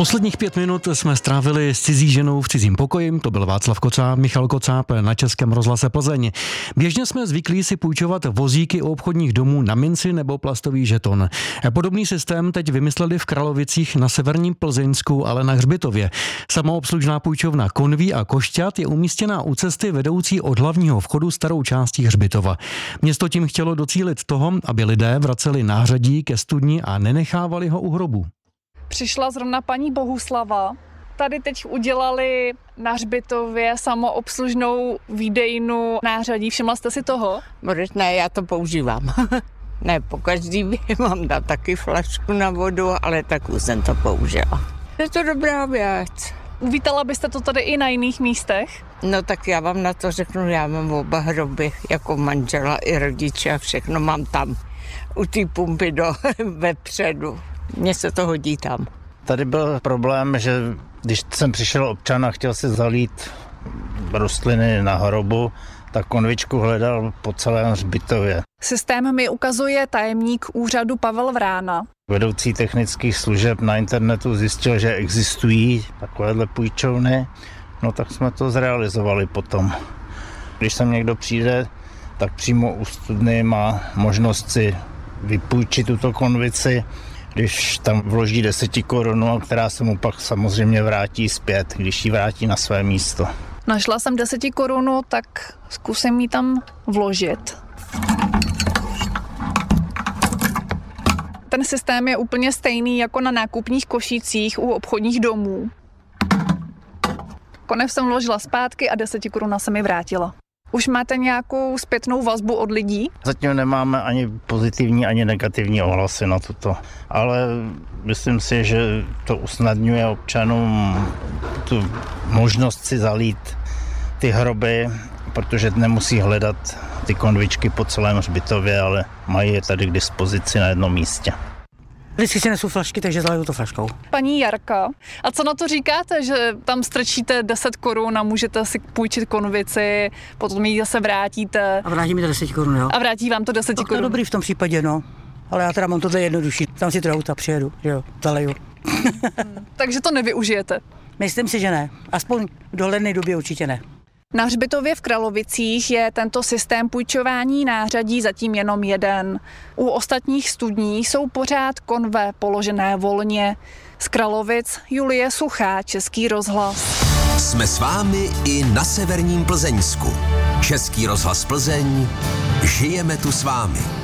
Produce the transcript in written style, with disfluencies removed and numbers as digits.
Posledních 5 minut jsme strávili s cizí ženou v cizím pokoji, to byl Václav Kocáb, Michal Kocáb na Českém rozhlase Plzeň. Běžně jsme zvyklí si půjčovat vozíky u obchodních domů na minci nebo plastový žeton. Podobný systém teď vymysleli v Kralovicích na severním Plzeňsku, ale na hřbitově. Samoobslužná půjčovna konví a košťat je umístěná u cesty vedoucí od hlavního vchodu starou částí hřbitova. Město tím chtělo docílit toho, aby lidé vraceli nářadí ke studni a nenechávali ho u hrobu. Přišla zrovna paní Bohuslava. Tady teď udělali na hřbitově samoobslužnou výdejnu nářadí. Všimla jste si toho? Ne, já to používám. Ne, pokaždý mám dát taky flašku na vodu, ale tak už jsem to použila. Je to dobrá věc. Uvítala byste to tady i na jiných místech? No tak já vám na to řeknu, já mám oba hroby, jako manžela i rodiče a všechno mám tam. U té pumpy vepředu. Mně se to hodí tam. Tady byl problém, že když jsem přišel občan a chtěl si zalít rostliny na hrobu, tak konvičku hledal po celém hřbitově. Systém mi ukazuje tajemník úřadu Pavel Vrána. Vedoucí technických služeb na internetu zjistil, že existují takovéhle půjčovny, no tak jsme to zrealizovali potom. Když sem někdo přijde, tak přímo u studny má možnost si vypůjčit tuto konvici, když tam vloží 10 korun, která se mu pak samozřejmě vrátí zpět, když ji vrátí na své místo. Našla jsem 10 korun, tak zkusím ji tam vložit. Ten systém je úplně stejný jako na nákupních košících u obchodních domů. Konec jsem vložila zpátky a 10 korun se mi vrátila. Už máte nějakou zpětnou vazbu od lidí? Zatím nemáme ani pozitivní, ani negativní ohlasy na toto, ale myslím si, že to usnadňuje občanům tu možnost si zalít ty hroby, protože nemusí hledat ty konvičky po celém hřbitově, ale mají je tady k dispozici na jednom místě. Vždycky si nesu flašky, takže zaliju to flaškou. Paní Jarka, a co na to říkáte, že tam strčíte 10 korun a můžete si půjčit konvici, potom ji zase vrátíte? A vrátí mi to 10 korun, jo. A vrátí vám to 10 korun? To je dobrý v tom případě, no. Ale já teda mám to jednodušší. Tam si to auta přijedu, že jo, zaleju. Takže to nevyužijete? Myslím si, že ne. Aspoň v dohledné době určitě ne. Na hřbitově v Kralovicích je tento systém půjčování nářadí zatím jenom jeden. U ostatních studní jsou pořád konve položené volně. Z Kralovic Julie Suchá, Český rozhlas. Jsme s vámi i na severním Plzeňsku. Český rozhlas Plzeň. Žijeme tu s vámi.